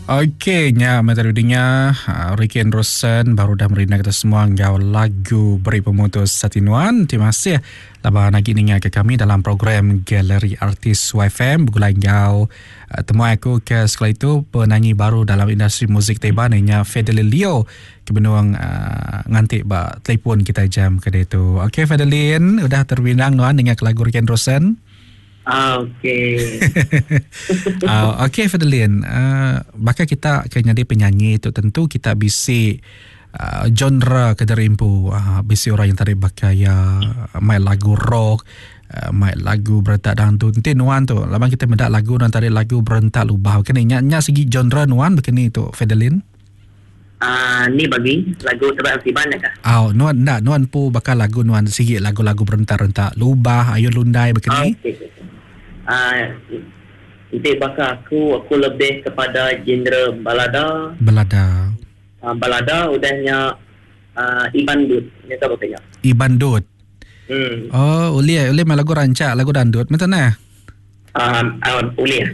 Okey, nya matarudinya Ricky and Rosen baru dah merina kita semua ngau lagu Beri Pemutus Satinuan. Terima kasih labah lagi ninga ke kami dalam program Galeri Artis YFM. Begulai ngau temu aku ke sekolah itu penyanyi baru dalam industri muzik Taiwan ianya Fidelin Leo. Kebenuang ngantik ba telefon kita jam ke dia tu. Okey Fidelin, udah terbinang nuan dengan lagu Ricky and Rosen. Okey. Okey Fidelin, bakal kita akan jadi penyanyi itu tentu kita bisi genre kederimpu, bisi orang yang tadi bakal main lagu rock, main lagu berentak dangdut. Nanti nuan tu, lama kita mendak lagu dan tadi lagu berentak lubah. Begini nya segi genre nuan begini tu Fidelin. Ni bagi lagu terbaik si banyak kah? Nuan pu bakal lagu nuan segi lagu-lagu berentak-rentak lubah, Ayun Lundai begini. Okey. Nanti bakal aku lebih kepada genre balada. Balada udahnya Iban Dut. Ni tahu katanya. Iban Dut. Oh, uli main lagu rancak, lagu dandut macam mana? Uli.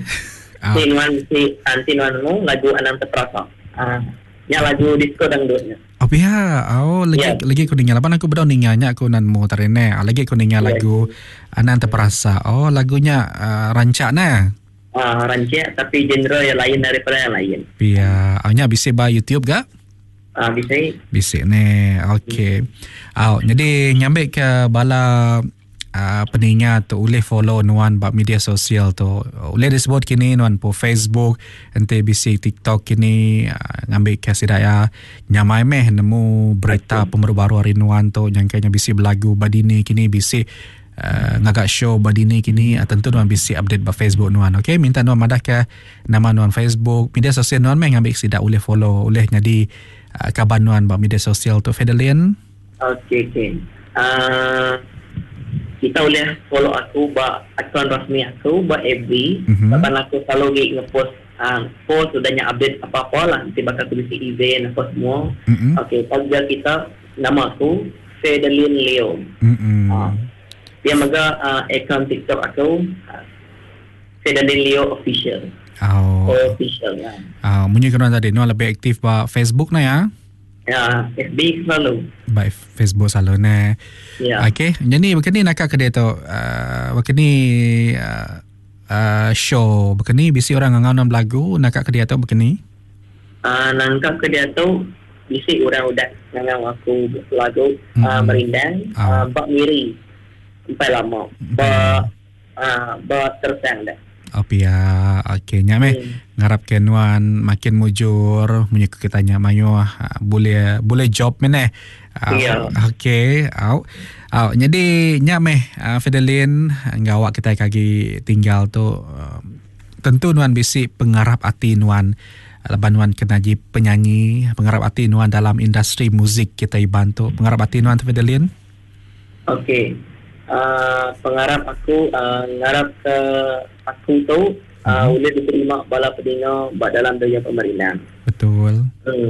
Si nuan mu lagu Anam Terperasa. Nya lagu disco dangdutnya. Lagi aku dengar lapan aku bedau ninganya aku nan mu tarene. Lagi aku dengar lagu Anan Terperasa. Lagunya rancak nah. Rancak tapi genre yang lain daripada yang lain. Nya bisa ba YouTube gak? Bisa. Bisa ne. Okey. Jadi nyambil ke bala peninga tu boleh follow nuan bab media sosial tu. Boleh disebut kini nuan po Facebook, ente bisi TikTok kini ngambil kasih daya nyamai meh nemu berita pembaru-baru hari nuan tu yang kayaknya bisi belagu badini kini bisi ngagak show badini kini tentu nuan bisi update bab Facebook nuan. Okey, minta nuan madah ke nama nuan Facebook, media sosial nuan meh ngambil sidak boleh follow, boleh jadi kabar nuan bab media sosial tu Fidelin. Okey. Kita boleh follow aku buat akaun rasmi aku buat FB. Sebab aku selalu nge-post post sudahnya update apa-apa lah. Nanti bakal aku bisi event apa semua. Okey, tag kita nama aku Fidelin Leo. Dia maga akaun TikTok aku Fidelin Leo Official. Official ya. Munyi kena tadi nuan lebih aktif ba Facebook na ya? Ya, FB selalu. Baik, Facebook selalu ne. Ya. Okey, jadi begini nak ke dia tu. Begini show, begini bisi orang ngau lagu nak ke dia tu begini. Nangkap ke dia tu bisi orang udah ngau aku lagu merindang, bak miri. Sampai lama. Bak tersang dah. Okey nya meh ngarap ke nuan makin mujur menyuka kita nya mayu boleh job meneh. Okey jadi nya meh Fidelin ngawak kita kagi tinggal tu tentu nuan bisi pengarap hati nuan laban nuan kena jadi penyanyi, pengarap hati nuan dalam industri muzik kita bantu pengarap hati nuan tu Fidelin. Okey. Pengarap aku ngarap ke aku tu boleh diterima bala pendengar dalam dunia pemerintahan. Betul.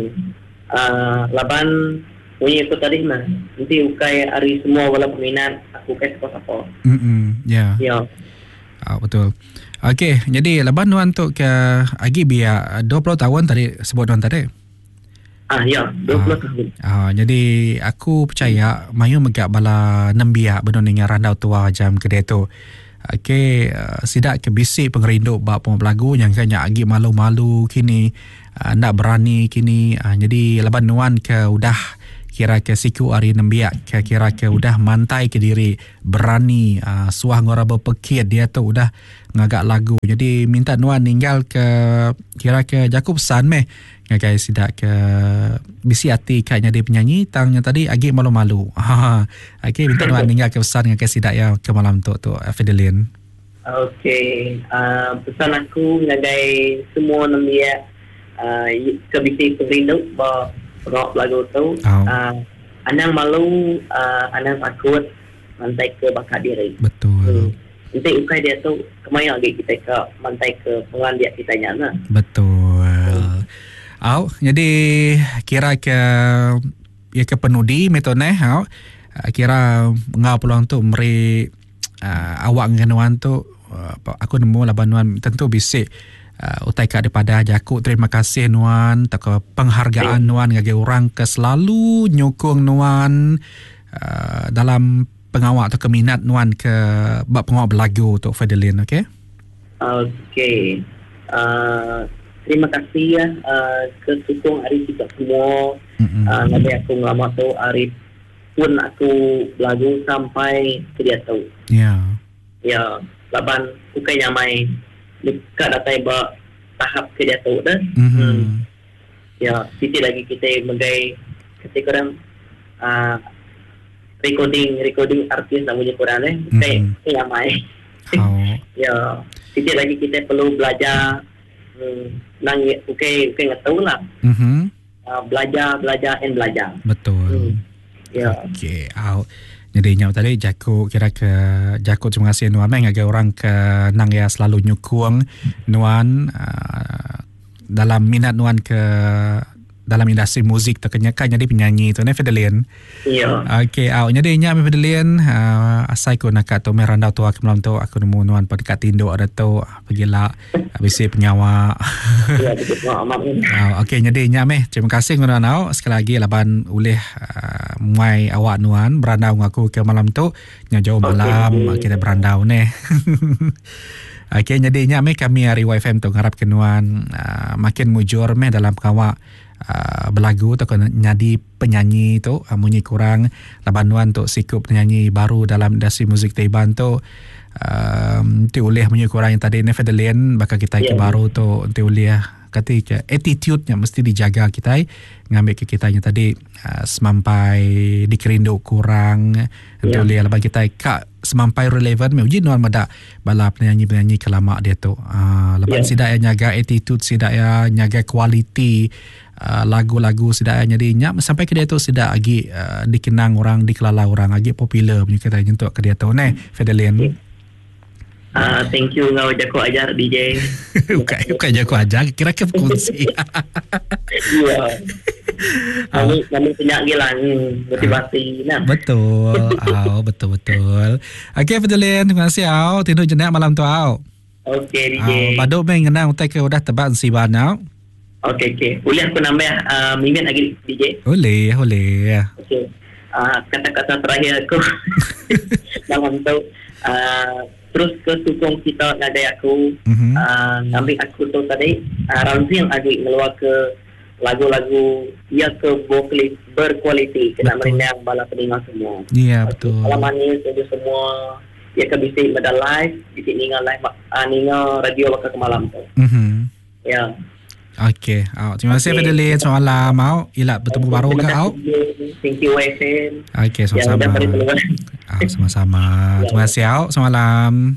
Laban punya itu tadi mah nanti ukai hari semua bala peminat aku kai apa-apa. Ya. Betul. Okey, jadi laban nuan tu ke agi biar 20 tahun tadi sebut nuan tadi. Ya, 20 tahun. Jadi aku percaya mayu megak bala nembiak benon dengan randau tua jam kedai tu. Okey, sidak ke bisik pengerindu bab lagu yang kanya agi malu-malu kini nak berani kini. Jadi laban nuan ke udah kira ke siku hari nembiak kira ke udah mantai ke diri berani suah ngora berpekir dia tu udah ngagak lagu. Jadi minta nuan ninggal ke kira ke Jakub San meh ngagai sidak ke bisi hati kayaknya dia penyanyi tangnya tadi agi malu-malu. Okey, minta nuan ninggal ke pesan ngagai sidak ya ke malam tu Fidelin. Okey, pesan aku ngagai semua nembiak ke bisi perindu rock lagu tu. Anang malu, anang takut mantai ke bakat diri. Betul. Nanti ukai dia tu kemaya lagi kita ke mantai ke pengandiak kita nyana. Betul. Jadi kira ke ya ke penudi metone kira ngau peluang tu meri awak ngenuan tu aku nemu labanuan tentu bisik utai ka daripada Jakuk. Terima kasih Nuan tak penghargaan Nuan ngagi orang ke selalu nyokong Nuan dalam pengawak atau keminat Nuan ke bab pengawak berlagu untuk Fidelin, okey? Okey. Terima kasih ya ke sukung Arif kita semua. Nanti aku ngelamat tu Arif pun aku lagu sampai dia tahu. Ya. Ya, laban bukan nyamai dekat datai ba tahap ke dia tahu dah. Ya, titik lagi kita megai ketika orang recording artis nak punya Quran bukan nyamai. Ya, titik lagi kita perlu belajar nang bukan tahu lah. Belajar and belajar. Betul. Ya. Okey, jadi nyau tadi Jakuk kira ke Jakuk terima kasih Nuan agak orang ke nang ya selalu nyukung Nuan dalam minat Nuan ke dalam industri muzik terkenyakan jadi penyanyi tu ni Fidelin. Ya. Okey, jadi nya Fidelin asai ko nak tu meranda tu aku malam tu aku nemu Nuan pada kat tinduk ada tu pergilah habis penyawa. Ya, betul. Okey, jadi nya terima kasih Nuan sekali lagi laban ulih mai awak Nuan berandau aku ke malam tu nya jauh malam kita berandau ni. Okey, jadi nya kami hari YFM tu harap ke Nuan makin mujur dalam kawak berlagu atau jadi penyanyi tu munyi kurang laban Nuan tu sikup penyanyi baru dalam industri muzik Taiban tu oleh munyi kurang yang tadi ni Fidelin bakal kita ke baru tu oleh ketika attitude-nya mesti dijaga kita ngambil ke kita yang tadi semampai dikerindu kurang oleh laban kita kak semampai relevan uji Nuan mada bala penyanyi-penyanyi kelama dia tu laban sidak yang jaga attitude sidak yang jaga kualiti lagu-lagu sidak yang jadi sampai ke dia tu sidak lagi dikenang orang dikelala orang lagi popular punya kata untuk ke dia tu ni Fidelin. Thank you ngau Jakuk ajar DJ. Bukan Jakuk ajar kira ke kongsi. Ya. Kami punya gilang motivasi nah. Betul. Betul. Okey Fidelin, terima kasih tidur jenak malam tu Okey DJ. Baduk mengenang utai ke udah tebak siban Okey. Boleh aku nambah minit lagi DJ? Boleh. Okey. Kata-kata terakhir aku dalam tu terus ke sukung kita ngadai aku ngambil aku tu tadi Ramzi yang agak ngeluar ke lagu-lagu ia ke vokalis berkualiti kena merindang bala pendengar semua. Ya betul. Alamannya itu semua ia ke bisik pada live bisik ninga live ninga radio bakal ke malam tu. Ya. Okey. Terima kasih Fidelin semalam ilat bertemu baru ke Thank you YFM. Okey, sama-sama. Sama-sama. Terima kasih semalam.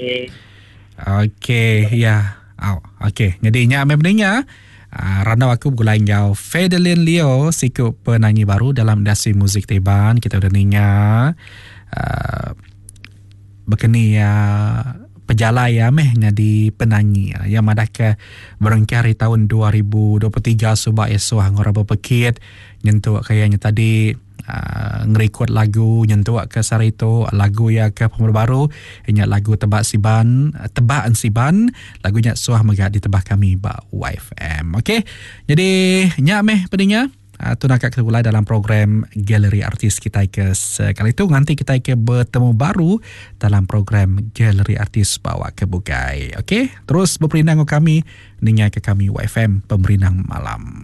Okey, ya. Okey, jadi nya memangnya randau aku bergulai jauh Fidelin Leo sikup penyanyi baru dalam industri muzik Taiban. Kita udah ninga begini pejalan jadi penyanyi yang madah ke berengkari tahun 2023 subak esok hangora berpekit nyentuh kayaknya tadi ngerekod lagu nyentuh ke sarito lagu ya ke pembaru nya lagu tebakan siban lagunya suah megak ditebak kami ba YFM. Okey, jadi nya pendengar tu nak kita mulai dalam program Galeri Artis kita ke sekali itu nanti kita ke bertemu baru dalam program Galeri Artis bawa ke Bukai. Okey, terus berperinang ke kami dengan ke kami YFM Pemerinang Malam.